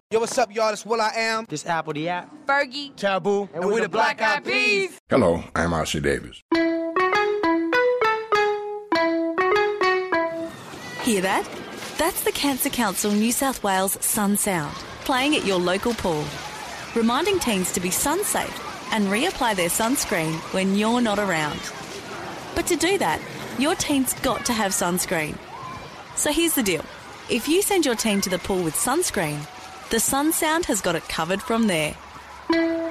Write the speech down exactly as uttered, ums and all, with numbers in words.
Yo, what's up, y'all? It's Will I Am. This Apple the App. Fergie. Taboo. And, and we're the Black Eyed Peas. Hello, I'm Asha Davis. Hear that? That's the Cancer Council New South Wales Sun Sound, playing at your local pool, reminding teens to be sun safe and reapply their sunscreen when you're not around. But to do that, your teen's got to have sunscreen. So here's the deal. If you send your teen to the pool with sunscreen, the Sun Sound has got it covered from there.